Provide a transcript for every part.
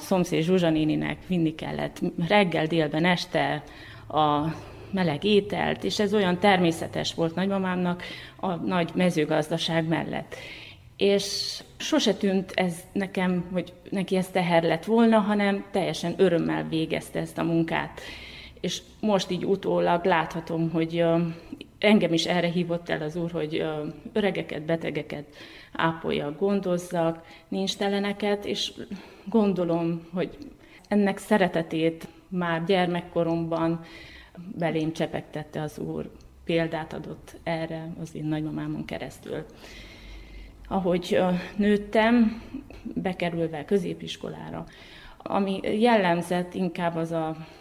szomszéd Zsuzsa néninek vinni kellett reggel, délben, este a meleg ételt, és ez olyan természetes volt nagymamámnak a nagy mezőgazdaság mellett. És sose tűnt ez nekem, hogy neki ez teher lett volna, hanem teljesen örömmel végezte ezt a munkát. És most így utólag láthatom, hogy engem is erre hívott el az Úr, hogy öregeket, betegeket ápoljak, gondozzak, nincs teleneket, és gondolom, hogy ennek szeretetét már gyermekkoromban belém csepegtette az Úr, példát adott erre az én nagymamámon keresztül. Ahogy nőttem, bekerülve középiskolára, ami jellemzett inkább az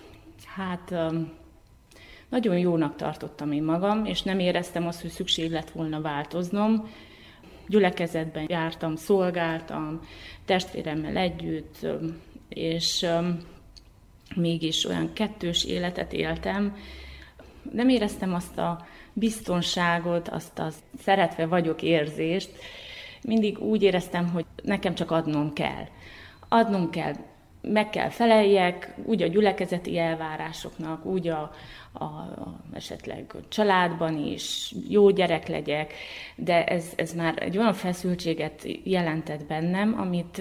nagyon jónak tartottam én magam, és nem éreztem azt, hogy szükség lett volna változnom. Gyülekezetben jártam, szolgáltam, testvéremmel együtt, és mégis olyan kettős életet éltem. Nem éreztem azt a biztonságot, azt a szeretve vagyok érzést. Mindig úgy éreztem, hogy nekem csak adnom kell. Adnom kell, meg kell feleljek, úgy a gyülekezeti elvárásoknak, úgy esetleg családban is jó gyerek legyek, de ez már egy olyan feszültséget jelentett bennem, amit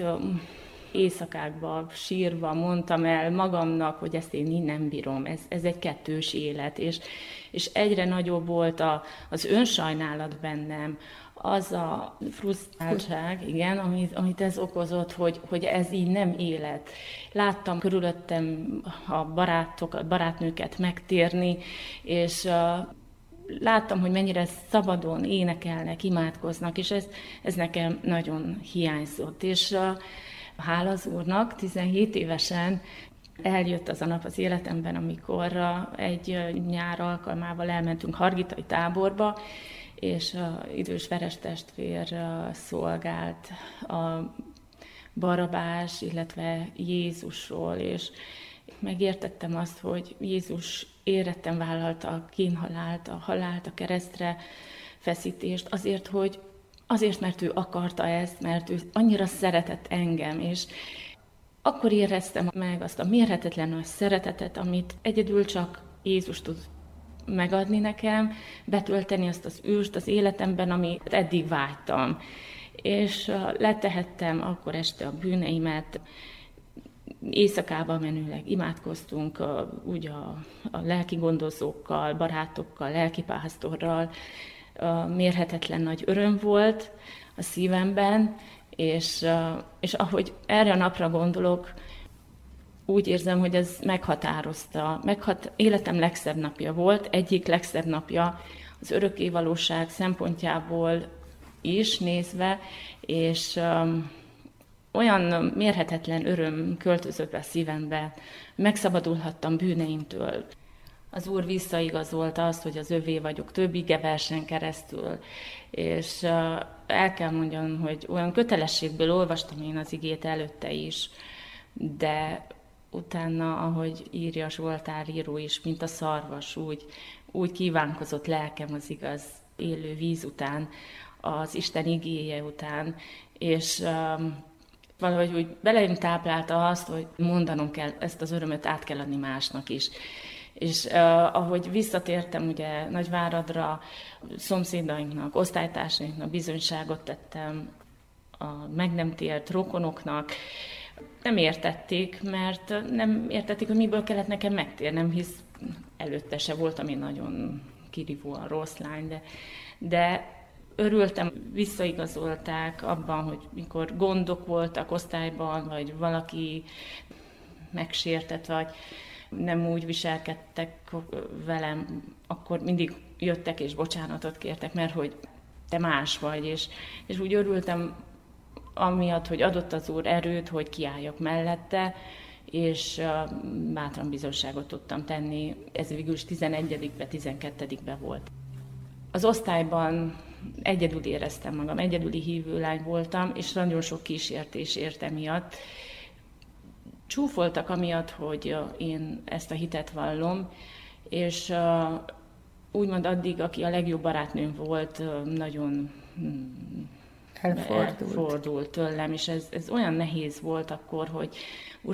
éjszakákban sírva mondtam el magamnak, hogy ezt én így nem bírom, ez egy kettős élet, és egyre nagyobb volt az önsajnálat bennem, az a frusztráltság, igen, amit ez okozott, hogy ez így nem élet. Láttam körülöttem a barátnőket megtérni, és láttam, hogy mennyire szabadon énekelnek, imádkoznak, és ez nekem nagyon hiányzott. És hála az Úrnak, 17 évesen eljött az a nap az életemben, amikor egy nyár alkalmával elmentünk Hargitai táborba, és idős verestestvér szolgált a Barabás, illetve Jézusról, és megértettem azt, hogy Jézus éretten vállalta a kínhalált, a halált, a keresztre feszítést, azért, mert ő akarta ezt, mert ő annyira szeretett engem, és akkor éreztem meg azt a mérhetetlen nagy szeretetet, amit egyedül csak Jézus tud megadni nekem, betölteni azt az őst az életemben, amit eddig vágytam. És letehettem akkor este a bűneimet, éjszakába menőleg imádkoztunk úgy a lelki gondozókkal, barátokkal, lelkipásztorral, mérhetetlen nagy öröm volt a szívemben, és ahogy erre a napra gondolok, úgy érzem, hogy ez meghatározta. Életem legszebb napja volt, egyik legszebb napja az örökké valóság szempontjából is nézve, és olyan mérhetetlen öröm költözött be a szívembe, megszabadulhattam bűneimtől. Az Úr visszaigazolta azt, hogy az övé vagyok több igeversen keresztül, és el kell mondjam, hogy olyan kötelességből olvastam én az igét előtte is, de utána, ahogy írja Zsoltár író is, mint a szarvas, úgy kívánkozott lelkem az igaz élő víz után, az Isten igéje után, és valahogy úgy belém táplálta azt, hogy mondanom kell, ezt az örömöt át kell adni másnak is. És ahogy visszatértem ugye Nagyváradra, szomszédainknak, osztálytársainknak bizonyságot tettem, a meg nem tért rokonoknak, nem értették, mert nem értették, hogy miből kellett nekem megtérnem, hisz előtte se voltam én nagyon kirívóan rossz lány, de örültem, visszaigazolták abban, hogy mikor gondok voltak osztályban, vagy valaki megsértett, vagy nem úgy viselkedtek velem, akkor mindig jöttek és bocsánatot kértek, mert hogy te más vagy, és úgy örültem amiatt, hogy adott az Úr erőt, hogy kiálljak mellette, és bátran bizonyságot tudtam tenni. Ez végül is 11-be, 12-be volt. Az osztályban egyedül éreztem magam, egyedüli hívő lány voltam, és nagyon sok kísértés ért emiatt. Csúfoltak amiatt, hogy én ezt a hitet vallom, és úgymond addig, aki a legjobb barátnőm volt, nagyon elfordult tőlem, és ez olyan nehéz volt akkor, hogy